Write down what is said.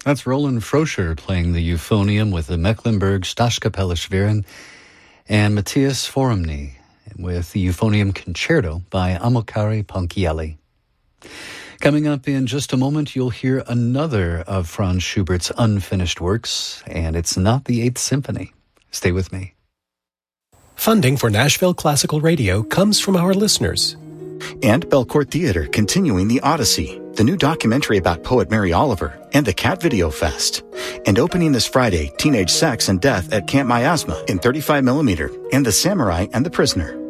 That's Roland Froscher playing the euphonium with the Mecklenburg Staatskapelle and Matthias Forumny with the Euphonium Concerto by Amilcare Ponchielli. Coming up in just a moment, you'll hear another of Franz Schubert's unfinished works, and it's not the Eighth Symphony. Stay with me. Funding for Nashville Classical Radio comes from our listeners. And Belcourt Theater continuing The Odyssey, the new documentary about poet Mary Oliver, and the Cat Video Fest. And opening this Friday, Teenage Sex and Death at Camp Miasma in 35mm, and The Samurai and the Prisoner.